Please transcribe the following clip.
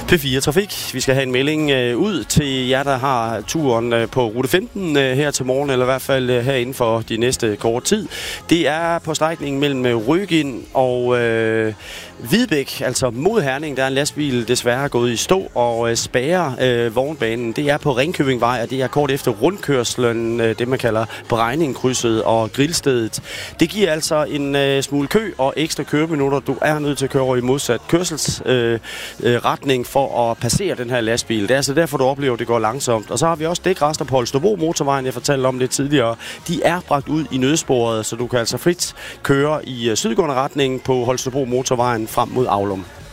P4 Trafik. Vi skal have en melding ud til jer, der har turen på rute 15 her til morgen, eller i hvert fald her inden for de næste kort tid. Det er på strækningen mellem Røgind og Hvidbæk, altså mod Herning. Der er en lastbil desværre gået i stå og spærrer vognbanen. Det er på Ringkøbingvej, og det er kort efter rundkørslen, det man kalder Brejningkrydset og grillstedet. Det giver altså en smule kø og ekstra køreminutter. Du er nødt til at køre over i modsat kørselsretning for at passere den her lastbil. Det er altså derfor, du oplever, at det går langsomt. Og så har vi også dækrester på Holstebro motorvejen, jeg fortalte om lidt tidligere. De er bragt ud i nødsporet, så du kan altså frit køre i sydgående retning på Holstebro motorvejen frem mod Aulum.